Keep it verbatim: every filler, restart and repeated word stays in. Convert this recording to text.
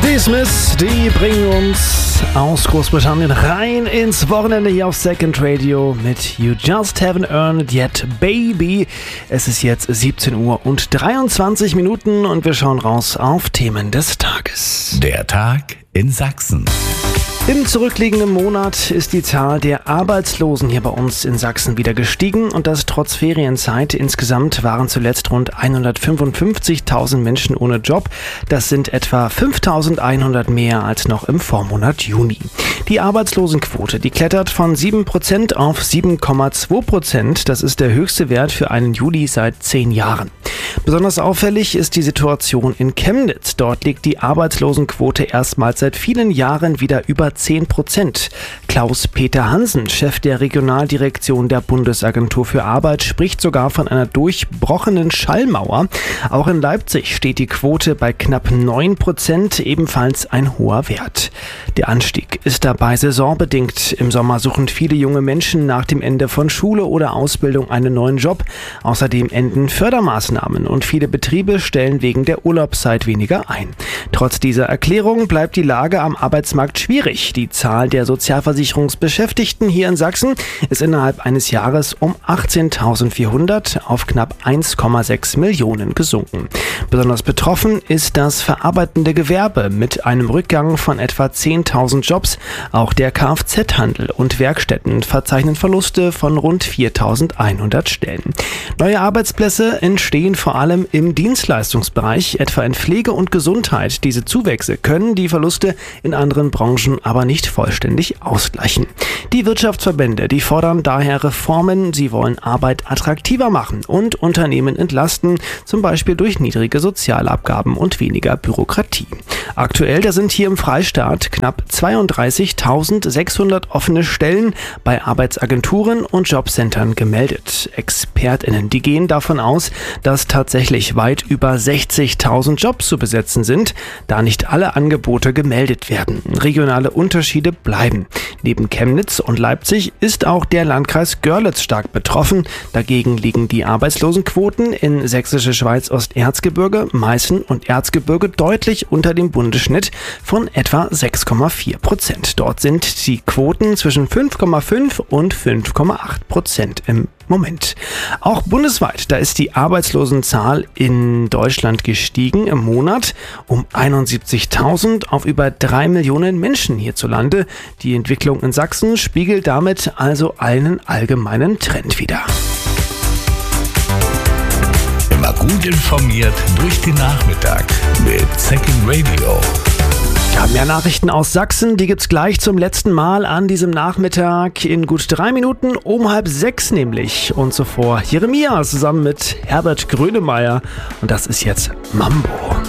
Lee Smith, die bringen uns aus Großbritannien rein ins Wochenende hier auf Second Radio mit You Just Haven't Earned Yet, Baby. Es ist jetzt siebzehn Uhr und dreiundzwanzig Minuten und wir schauen raus auf Themen des Tages. Der Tag in Sachsen. Im zurückliegenden Monat ist die Zahl der Arbeitslosen hier bei uns in Sachsen wieder gestiegen und das trotz Ferienzeit. Insgesamt waren zuletzt rund hundertfünfundfünfzigtausend Menschen ohne Job. Das sind etwa fünftausendeinhundert mehr als noch im Vormonat Juni. Die Arbeitslosenquote, die klettert von sieben Prozent auf sieben Komma zwei Prozent. Das ist der höchste Wert für einen Juli seit zehn Jahren. Besonders auffällig ist die Situation in Chemnitz. Dort liegt die Arbeitslosenquote erstmals seit vielen Jahren wieder über zehn Prozent. Klaus-Peter Hansen, Chef der Regionaldirektion der Bundesagentur für Arbeit, spricht sogar von einer durchbrochenen Schallmauer. Auch in Leipzig steht die Quote bei knapp neun Prozent, ebenfalls ein hoher Wert. Der Anstieg ist dabei saisonbedingt. Im Sommer suchen viele junge Menschen nach dem Ende von Schule oder Ausbildung einen neuen Job. Außerdem enden Fördermaßnahmen und viele Betriebe stellen wegen der Urlaubszeit weniger ein. Trotz dieser Erklärung bleibt die Lage am Arbeitsmarkt schwierig. Die Zahl der Sozialversicherungsbeschäftigten hier in Sachsen ist innerhalb eines Jahres um achtzehntausendvierhundert auf knapp eins Komma sechs Millionen gesunken. Besonders betroffen ist das verarbeitende Gewerbe mit einem Rückgang von etwa zehntausend Jobs. Auch der Kfz-Handel und Werkstätten verzeichnen Verluste von rund viertausendeinhundert Stellen. Neue Arbeitsplätze entstehen vor allem im Dienstleistungsbereich, etwa in Pflege und Gesundheit. Diese Zuwächse können die Verluste in anderen Branchen aber nicht vollständig ausgleichen. Die Wirtschaftsverbände, die fordern daher Reformen. Sie wollen Arbeit attraktiver machen und Unternehmen entlasten, zum Beispiel durch niedrige Sozialabgaben und weniger Bürokratie. Aktuell, da sind hier im Freistaat knapp zweiunddreißigtausendsechshundert offene Stellen bei Arbeitsagenturen und Jobcentern gemeldet. ExpertInnen, die gehen davon aus, dass tatsächlich weit über sechzigtausend Jobs zu besetzen sind, da nicht alle Angebote gemeldet werden. Regionale Unterschiede bleiben. Neben Chemnitz und Leipzig ist auch der Landkreis Görlitz stark betroffen. Dagegen liegen die Arbeitslosenquoten in Sächsische Schweiz, Osterzgebirge, Meißen und Erzgebirge deutlich unter dem Bundesschnitt von etwa sechs Komma vier Prozent. Dort sind die Quoten zwischen fünf Komma fünf und fünf Komma acht Prozent im Moment. Auch bundesweit, da ist die Arbeitslosenzahl in Deutschland gestiegen im Monat um einundsiebzigtausend auf über drei Millionen Menschen hierzulande. Die Entwicklung in Sachsen spiegelt damit also einen allgemeinen Trend wider. Immer gut informiert durch den Nachmittag mit Second Radio. Ja, mehr Nachrichten aus Sachsen, die gibt's gleich zum letzten Mal an diesem Nachmittag in gut drei Minuten, um halb sechs nämlich. Und zuvor Jeremia zusammen mit Herbert Grönemeyer. Und das ist jetzt Mambo.